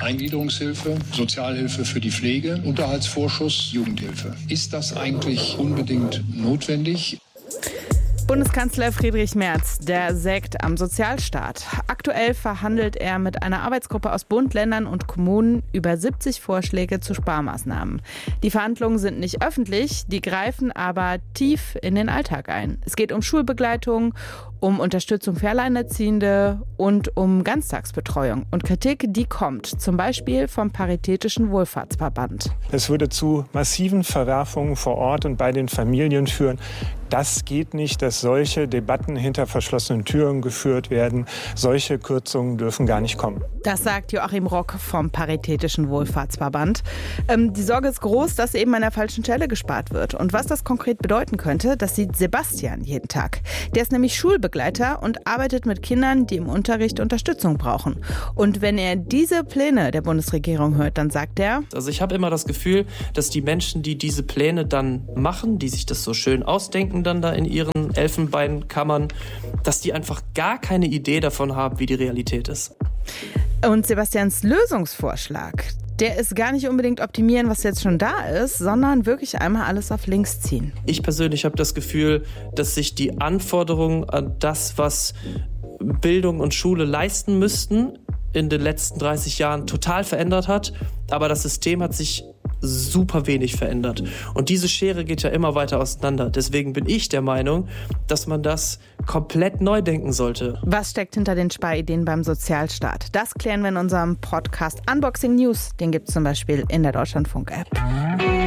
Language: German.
Eingliederungshilfe, Sozialhilfe für die Pflege, Unterhaltsvorschuss, Jugendhilfe. Ist das eigentlich unbedingt notwendig? Bundeskanzler Friedrich Merz, der sägt am Sozialstaat. Aktuell verhandelt er mit einer Arbeitsgruppe aus Bund, Ländern und Kommunen über 70 Vorschläge zu Sparmaßnahmen. Die Verhandlungen sind nicht öffentlich, die greifen aber tief in den Alltag ein. Es geht um Schulbegleitung, um Unterstützung für Alleinerziehende und um Ganztagsbetreuung. Und Kritik, die kommt zum Beispiel vom Paritätischen Wohlfahrtsverband. Es würde zu massiven Verwerfungen vor Ort und bei den Familien führen. Das geht nicht, dass solche Debatten hinter verschlossenen Türen geführt werden. Solche Kürzungen dürfen gar nicht kommen. Das sagt Joachim Rock vom Paritätischen Wohlfahrtsverband. Die Sorge ist groß, dass eben an der falschen Stelle gespart wird. Und was das konkret bedeuten könnte, das sieht Sebastian jeden Tag. Der ist nämlich Schulbegleiter und arbeitet mit Kindern, die im Unterricht Unterstützung brauchen. Und wenn er diese Pläne der Bundesregierung hört, dann sagt er: Also ich habe immer das Gefühl, dass die Menschen, die diese Pläne dann machen, die sich das so schön ausdenken dann da in ihren Elfenbeinkammern, dass die einfach gar keine Idee davon haben, wie die Realität ist. Und Sebastians Lösungsvorschlag, der ist gar nicht unbedingt optimieren, was jetzt schon da ist, sondern wirklich einmal alles auf links ziehen. Ich persönlich habe das Gefühl, dass sich die Anforderungen an das, was Bildung und Schule leisten müssten, in den letzten 30 Jahren total verändert hat. Aber das System hat sich super wenig verändert. Und diese Schere geht ja immer weiter auseinander. Deswegen bin ich der Meinung, dass man das komplett neu denken sollte. Was steckt hinter den Sparideen beim Sozialstaat? Das klären wir in unserem Podcast Unboxing News. Den gibt es zum Beispiel in der Deutschlandfunk-App.